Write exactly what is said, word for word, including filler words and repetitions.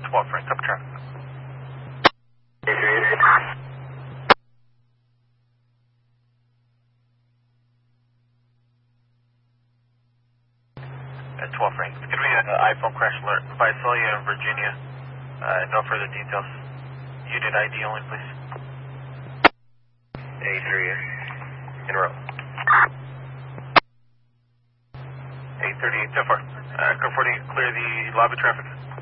twelve Frank, up traffic. At twelve Frank. It's going to be an uh, iPhone crash alert. Visalia in Virginia. Uh, no further details. Unit I D only, please. A three, in row. eight thirty-eight, so far. Uh, Code forty, clear the lobby traffic.